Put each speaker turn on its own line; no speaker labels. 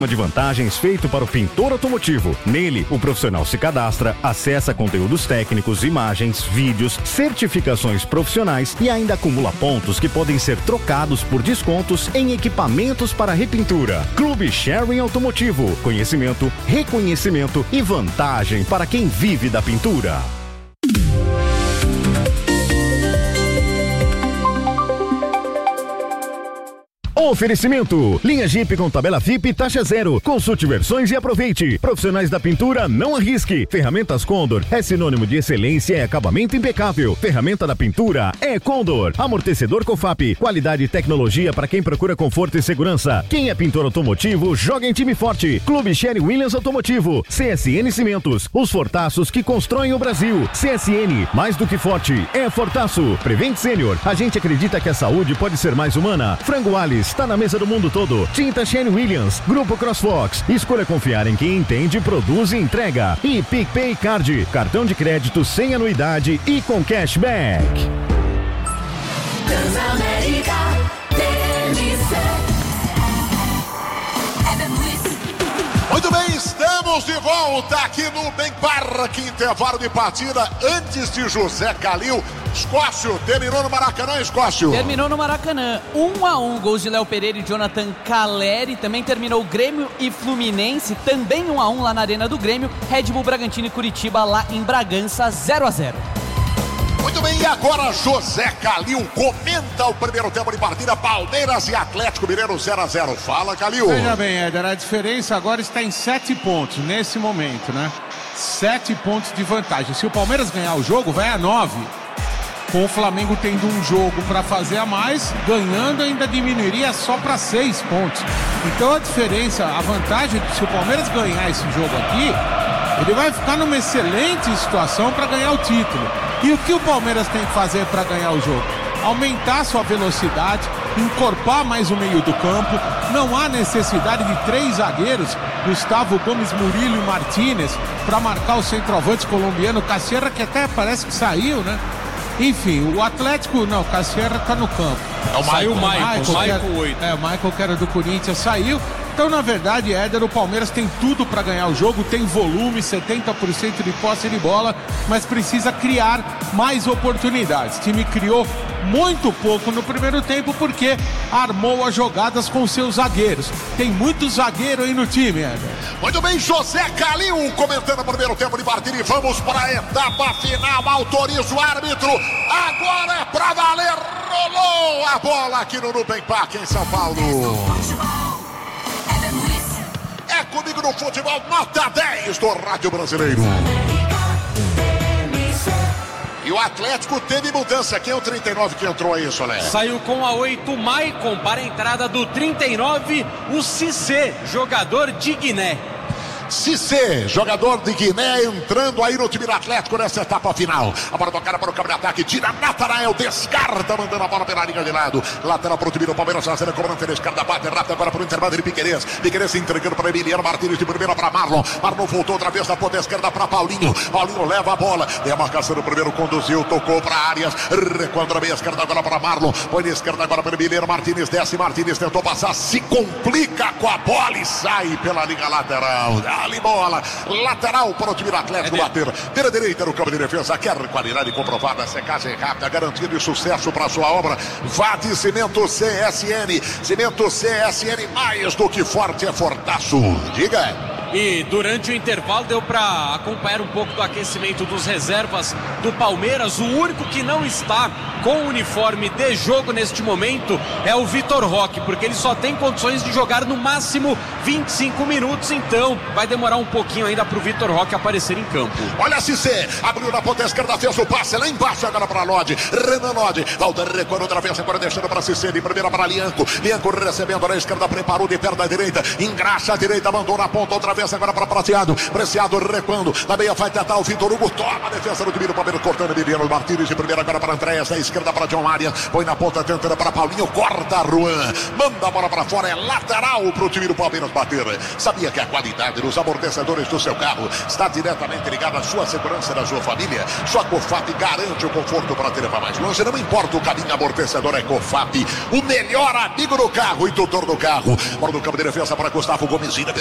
de vantagens feito para o pintor automotivo. Nele, o profissional se cadastra, acessa conteúdos técnicos, imagens, vídeos, certificações profissionais e ainda acumula pontos que podem ser trocados por descontos em equipamentos para repintura. Clube Sherwin Automotivo. Conhecimento, reconhecimento e vantagem para quem vive da pintura. Oferecimento: linha Jeep com tabela VIP taxa zero. Consulte versões e aproveite. Profissionais da pintura, não arrisque. Ferramentas Condor é sinônimo de excelência e acabamento impecável. Ferramenta da pintura é Condor. Amortecedor Cofap, qualidade e tecnologia para quem procura conforto e segurança. Quem é pintor automotivo, joga em time forte. Clube Sherwin Williams Automotivo. CSN Cimentos, os fortaços que constroem o Brasil. CSN, mais do que forte, é fortaço. Prevent Sênior, a gente acredita que a saúde pode ser mais humana. Frango Alice, está na mesa do mundo todo. Tinta Sherwin Williams, Grupo CrossFox. Escolha confiar em quem entende, produz e entrega. E PicPay Card, cartão de crédito sem anuidade e com cashback.
Transamérica,
Muito bem, estamos de volta aqui no Bem Parque, intervalo de partida antes de José Calil. Escócio, terminou no Maracanã, Escócio.
Terminou no Maracanã, 1-1, gols de Léo Pereira e Jonathan Caleri. Também terminou Grêmio e Fluminense, também 1-1 lá na Arena do Grêmio. Red Bull Bragantino e Curitiba lá em Bragança, 0-0.
Muito bem, e agora José Calil comenta o primeiro tempo de partida, Palmeiras e Atlético Mineiro 0-0. Fala, Calil.
Veja bem, Éder, a diferença agora está em 7 pontos, nesse momento, né? 7 pontos de vantagem. Se o Palmeiras ganhar o jogo, vai a 9. Com o Flamengo tendo um jogo para fazer a mais, ganhando ainda diminuiria só para 6 pontos. Então a diferença, a vantagem, se o Palmeiras ganhar esse jogo aqui, ele vai ficar numa excelente situação para ganhar o título. E o que o Palmeiras tem que fazer para ganhar o jogo? Aumentar sua velocidade, encorpar mais o meio do campo. Não há necessidade de 3 zagueiros, Gustavo Gomes, Murilo e Martínez, para marcar o centroavante colombiano Cassierra, que até parece que saiu, né? Enfim, o Atlético, não, Cassierra tá no campo.
É o Michael 8.
O Michael, que era do Corinthians, saiu. Então, na verdade, Éder, o Palmeiras tem tudo para ganhar o jogo, tem volume, 70% de posse de bola, mas precisa criar mais oportunidades. O time criou muito pouco no primeiro tempo porque armou as jogadas com seus zagueiros. Tem muito zagueiro aí no time, Éder.
Muito bem, José Calil comentando o primeiro tempo de partida e vamos para a etapa final. Autoriza o árbitro. Agora é para valer. Rolou a bola aqui no Nubem Parque em São Paulo. É comigo no futebol, nota 10 do Rádio Brasileiro. E o Atlético teve mudança. Quem é o 39 que entrou aí, Solé?
Saiu com a 8, Maicon, para a entrada do 39, o Cissé, jogador de Guiné.
Cissé, jogador de Guiné, entrando aí no time do Atlético nessa etapa final. A bola tocada para o campo de ataque, tira Natanael, descarta, mandando a bola pela linha de lado. Lateral para o time do Palmeiras, fazendo a cobrança de esquerda, bate rápido agora para o intervalo de Piquerez. Piquerez entregando para Emiliano Martínez, de primeira para Marlon. Marlon voltou outra vez na ponta esquerda para Paulinho. Paulinho leva a bola, tem a marcação do primeiro, conduziu, tocou para Arias. Recontra a meia esquerda agora para Marlon. Põe na esquerda agora para Emiliano Martínez, desce Martínez, tentou passar, se complica com a bola e sai pela linha lateral. Ali bola, lateral para o time do Atlético bater pela direita no campo de defesa. Quer qualidade comprovada, secagem rápida, garantia de sucesso para sua obra. Vá de Cimento CSN. Cimento CSN, mais do que forte, é fortaço. Diga.
E durante o intervalo deu para acompanhar um pouco do aquecimento dos reservas do Palmeiras. O único que não está com o uniforme de jogo neste momento é o Vitor Roque, porque ele só tem condições de jogar no máximo 25 minutos, então vai demorar um pouquinho ainda para o Vitor Roque aparecer em campo.
Olha a Cissé, abriu na ponta esquerda, fez o passe lá embaixo agora para Lodi, Renan Lodi, volta recuando outra vez, agora deixando para Cissé, de primeira para Lianco, Lianco recebendo na esquerda, preparou de perna à direita, engraxa a direita, mandou na ponta outra vez defesa agora para Preciado. Preciado recuando. Na meia vai tentar o Vitor Hugo. Toma a defesa do time do Palmeiras. Cortando Emiliano Martínez. De primeira agora para Andréas. Da esquerda para John Maria. Põe na ponta tentando para Paulinho. Corta Juan. Manda a bola para fora. É lateral para o time do Palmeiras bater. Sabia que a qualidade dos amortecedores do seu carro está diretamente ligada à sua segurança e da sua família? Sua Cofap garante o conforto para te levar mais longe. Não importa o caminho, amortecedor é Cofap. O melhor amigo do carro e tutor do carro. Bola do campo de defesa para Gustavo Gomes.